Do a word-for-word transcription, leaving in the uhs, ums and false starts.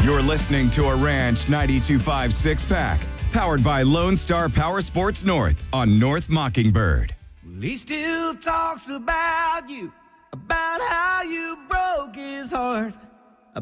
You're listening to a Ranch ninety-two point five six-pack, powered by Lone Star Power Sports North on North Mockingbird. Well, he still talks about you, about how you broke his heart.